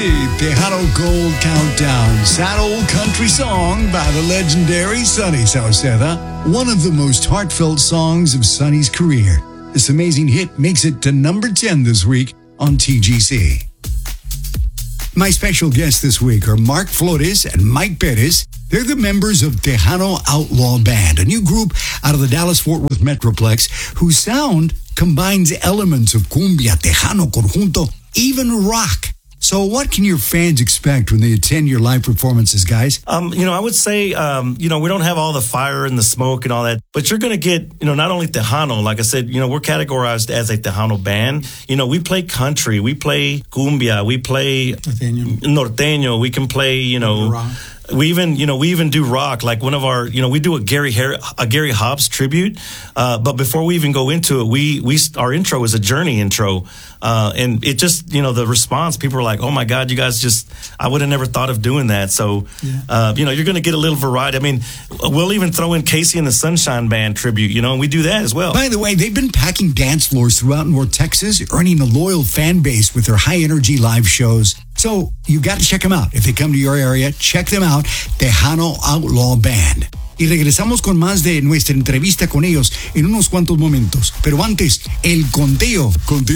Tejano Gold Countdown, sad old country song by the legendary Sonny Sauceda, one of the most heartfelt songs of Sonny's career. This amazing hit makes it to number 10 this week on TGC. My special guests this week are Mark Flores and Mike Perez. They're the members of Tejano Outlaw Band, a new group out of the Dallas-Fort Worth Metroplex whose sound combines elements of cumbia, Tejano, conjunto, even rock. So what can your fans expect when they attend your live performances, guys? I would say, we don't have all the fire and the smoke and all that, but you're going to get, not only Tejano, like I said, we're categorized as a Tejano band. We play country, we play cumbia, we play norteño, we can play, rock. We even do rock, like one of our, we do a Gary Hobbs tribute. But before we even go into it, our intro is a Journey intro. And it just, the response, people are like, oh my God, you guys I would have never thought of doing that. So, you're going to get a little variety. I mean, we'll even throw in Casey and the Sunshine Band tribute, and we do that as well. By the way, they've been packing dance floors throughout North Texas, earning a loyal fan base with their high energy live shows. So you got to check them out. If they come to your area, check them out, Tejano Outlaw Band. Y regresamos con más de nuestra entrevista con ellos en unos cuantos momentos. Pero antes, el conteo continúa.